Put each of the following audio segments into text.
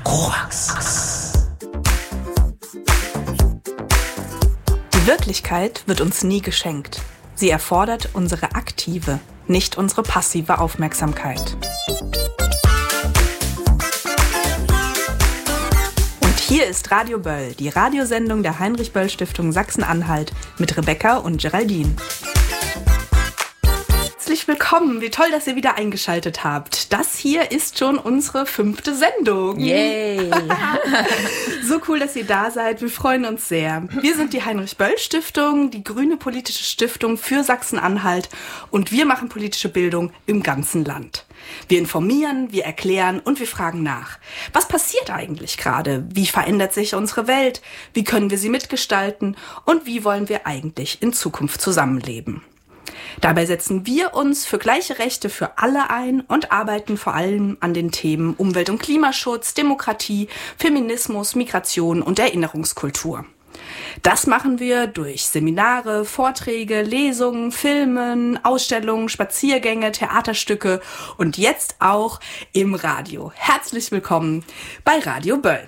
Die Wirklichkeit wird uns nie geschenkt. Sie erfordert unsere aktive, nicht unsere passive Aufmerksamkeit. Und hier ist Radio Böll, die Radiosendung der Heinrich-Böll-Stiftung Sachsen-Anhalt mit Rebecca und Geraldine. Herzlich willkommen, wie toll, dass ihr wieder eingeschaltet habt. Das hier ist schon unsere 5. Sendung. Yay! So cool, dass ihr da seid, wir freuen uns sehr. Wir sind die Heinrich-Böll-Stiftung, die grüne politische Stiftung für Sachsen-Anhalt und wir machen politische Bildung im ganzen Land. Wir informieren, wir erklären und wir fragen nach. Was passiert eigentlich gerade? Wie verändert sich unsere Welt? Wie können wir sie mitgestalten? Und wie wollen wir eigentlich in Zukunft zusammenleben? Dabei setzen wir uns für gleiche Rechte für alle ein und arbeiten vor allem an den Themen Umwelt- und Klimaschutz, Demokratie, Feminismus, Migration und Erinnerungskultur. Das machen wir durch Seminare, Vorträge, Lesungen, Filmen, Ausstellungen, Spaziergänge, Theaterstücke und jetzt auch im Radio. Herzlich willkommen bei Radio Böll.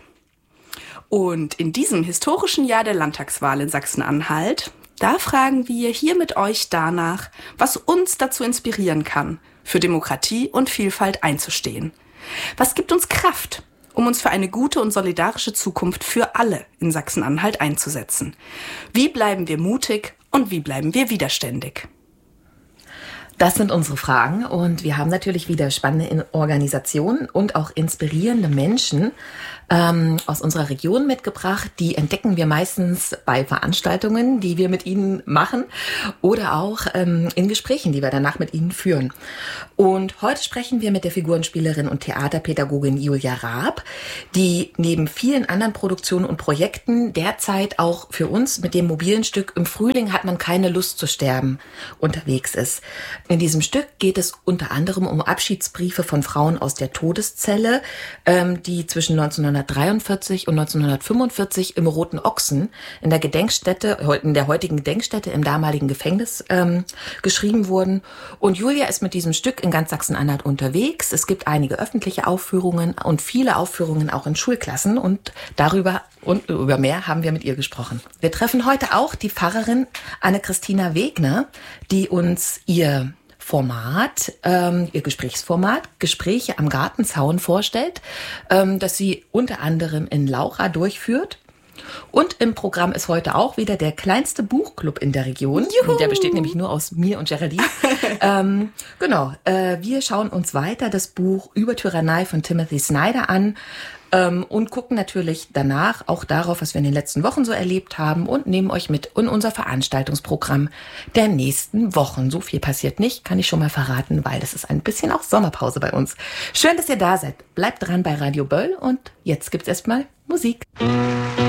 Und in diesem historischen Jahr der Landtagswahl in Sachsen-Anhalt, da fragen wir hier mit euch danach, was uns dazu inspirieren kann, für Demokratie und Vielfalt einzustehen. Was gibt uns Kraft, um uns für eine gute und solidarische Zukunft für alle in Sachsen-Anhalt einzusetzen? Wie bleiben wir mutig und wie bleiben wir widerständig? Das sind unsere Fragen und wir haben natürlich wieder spannende Organisationen und auch inspirierende Menschen aus unserer Region mitgebracht. Die entdecken wir meistens bei Veranstaltungen, die wir mit ihnen machen oder auch in Gesprächen, die wir danach mit ihnen führen. Und heute sprechen wir mit der Figurenspielerin und Theaterpädagogin Julia Raab, die neben vielen anderen Produktionen und Projekten derzeit auch für uns mit dem mobilen Stück Im Frühling hat man keine Lust zu sterben unterwegs ist. In diesem Stück geht es unter anderem um Abschiedsbriefe von Frauen aus der Todeszelle, die zwischen 1943 und 1945 im Roten Ochsen in der heutigen Gedenkstätte im damaligen Gefängnis geschrieben wurden. Und Julia ist mit diesem Stück in ganz Sachsen-Anhalt unterwegs. Es gibt einige öffentliche Aufführungen und viele Aufführungen auch in Schulklassen und darüber und über mehr haben wir mit ihr gesprochen. Wir treffen heute auch die Pfarrerin Anne-Christina Wegner, die uns ihr Gesprächsformat, Gespräche am Gartenzaun vorstellt, das sie unter anderem in Laucha durchführt. Und im Programm ist heute auch wieder der kleinste Buchclub in der Region. Juhu! Der besteht nämlich nur aus mir und Geraldine. Wir schauen uns weiter das Buch Über Tyrannei von Timothy Snyder an. Und gucken natürlich danach auch darauf, was wir in den letzten Wochen so erlebt haben und nehmen euch mit in unser Veranstaltungsprogramm der nächsten Wochen. So viel passiert nicht, kann ich schon mal verraten, weil das ist ein bisschen auch Sommerpause bei uns. Schön, dass ihr da seid. Bleibt dran bei Radio Böll und jetzt gibt's erstmal Musik.